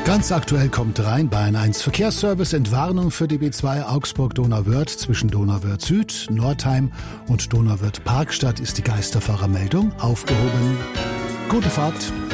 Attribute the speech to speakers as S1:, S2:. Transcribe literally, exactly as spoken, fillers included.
S1: Ganz aktuell kommt Rhein-Bahn eins Verkehrsservice, Entwarnung für D B zwei Augsburg-Donauwörth zwischen Donauwörth Süd, Nordheim und Donauwörth Parkstadt ist die Geisterfahrermeldung aufgehoben. Gute Fahrt!